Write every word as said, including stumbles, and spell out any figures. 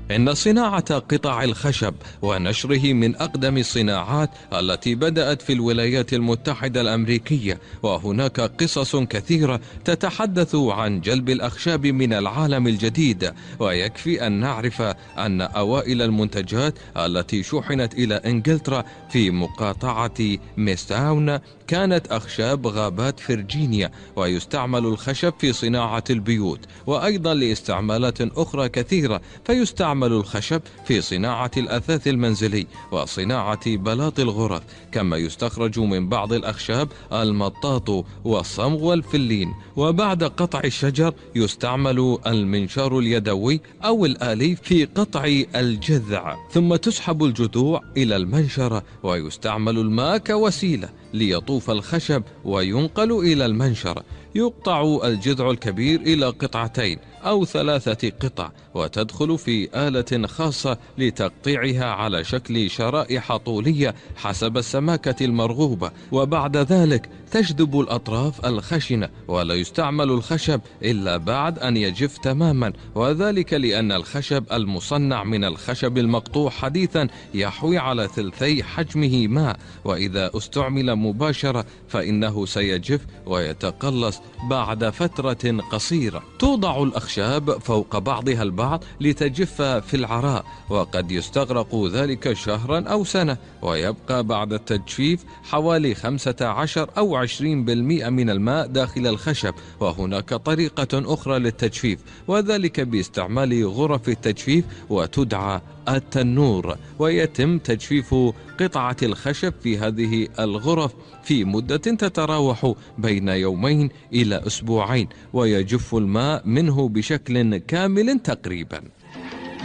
إن صناعة قطع الخشب ونشره من أقدم الصناعات التي بدأت في الولايات المتحدة الأمريكية، وهناك قصص كثيرة تتحدث عن جلب الأخشاب من العالم الجديد، ويكفي أن نعرف أن أوائل المنتجات التي شحنت إلى إنجلترا في مقاطعة ميستاون كانت أخشاب غابات فرجينيا، ويستعمل الخشب في صناعة البيوت وأيضا لاستعمالات أخرى كثيرة، فيستعمل الخشب في صناعة الأثاث المنزلي وصناعة بلاط الغرف، كما يستخرج من بعض الأخشاب المطاط والصمغ والفلين. وبعد قطع الشجر يستعمل المنشار اليدوي أو الآلي في قطع الجذع، ثم تسحب الجذوع إلى المنشرة ويستعمل الماء كوسيلة ليطوف الخشب وينقل إلى المنشرة. يقطع الجذع الكبير إلى قطعتين أو ثلاثة قطع وتدخل في آلة خاصة لتقطيعها على شكل شرائح طولية حسب السماكة المرغوبة، وبعد ذلك تجذب الأطراف الخشنة، ولا يستعمل الخشب إلا بعد أن يجف تماما، وذلك لأن الخشب المصنع من الخشب المقطوع حديثا يحوي على ثلثي حجمه ماء، وإذا استعمل مباشرة فإنه سيجف ويتقلص بعد فترة قصيرة. توضع الأخشاب فوق بعضها البعض لتجف في العراء، وقد يستغرق ذلك شهرا أو سنة، ويبقى بعد التجفيف حوالي خمسة عشر أو عشرين بالمئة من الماء داخل الخشب. وهناك طريقة أخرى للتجفيف، وذلك باستعمال غرف التجفيف وتدعى التنور، ويتم تجفيف قطعة الخشب في هذه الغرف في مدة تتراوح بين يومين إلى أسبوعين، ويجف الماء منه بشكل كامل تقريبا.